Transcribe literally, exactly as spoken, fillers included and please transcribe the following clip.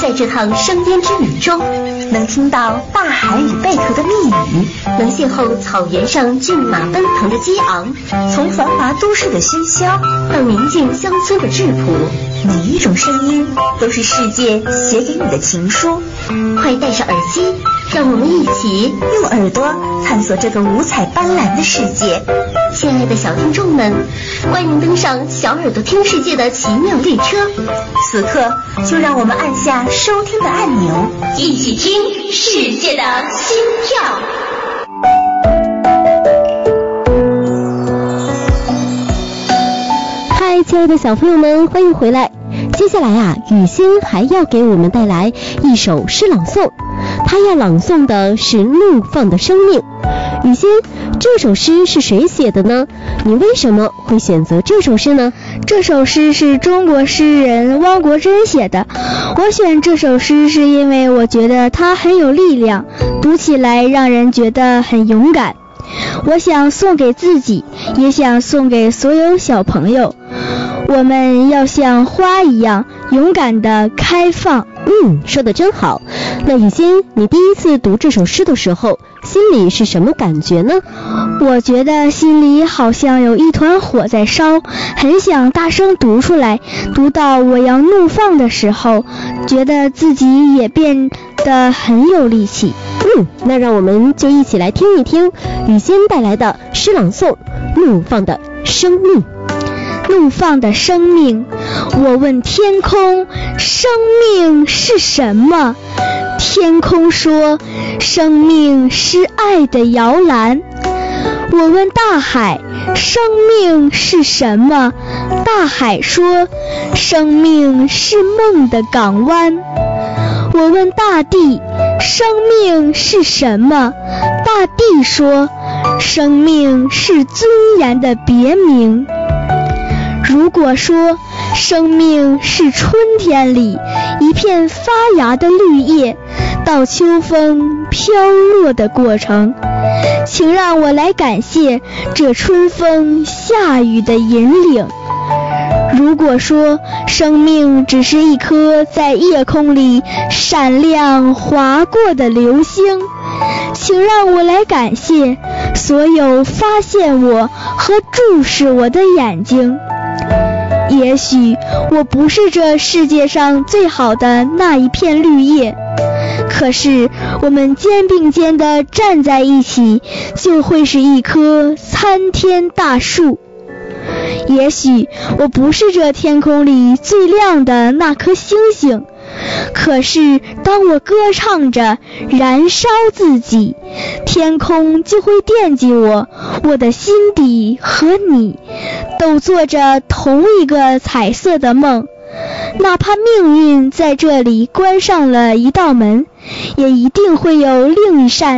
在这趟声颠之旅中，能听到大海与贝壳的密语，能邂逅草原上骏马奔腾的激昂， 从繁华都市的喧嚣到宁静乡村的质朴， 每一种声音都是世界写给你的情书。 快戴上耳机，让我们一起用耳朵探索这个五彩斑斓的世界。 亲爱的小听众们，欢迎登上小耳朵听世界的奇妙列车。 此刻就让我们按下收听的按钮， 一起听世界的心跳。 嗨，亲爱的小朋友们，欢迎回来。接下来啊，雨欣还要给我们带来一首诗朗诵，她要朗诵的是《怒放的生命》。雨欣，这首诗是谁写的呢？你为什么会选择这首诗呢？ 这首诗是中国诗人汪国真写的。我选这首诗是因为我觉得它很有力量，读起来让人觉得很勇敢。我想送给自己，也想送给所有小朋友。我们要像花一样勇敢地开放。 嗯，说得真好。那雨欣，你第一次读这首诗的时候，心里是什么感觉呢？ 我觉得心里好像有一团火在烧，很想大声读出来。读到我要怒放的时候，觉得自己也变得很有力气。 嗯，那让我们就一起来听一听雨欣带来的诗朗诵《怒放的生命》。 怒放的生命，我问天空，生命是什么？天空说，生命是爱的摇篮。我问大海，生命是什么？大海说，生命是梦的港湾。我问大地，生命是什么？大地说，生命是尊严的别名。如果说生命是春天里一片发芽的绿叶到秋风飘落的过程，请让我来感谢这春风夏雨的引领。如果说生命只是一颗在夜空里闪亮划过的流星，请让我来感谢所有发现我和注视我的眼睛。也许我不是这世界上最好的那一片绿叶，可是我们肩并肩地站在一起，就会是一棵参天大树。也许我不是这天空里最亮的那颗星星，可是当我歌唱着燃烧自己，天空就会惦记我，我的心底和你都做着同一个彩色的梦。哪怕命运在这里关上了一道门，也一定会有另一扇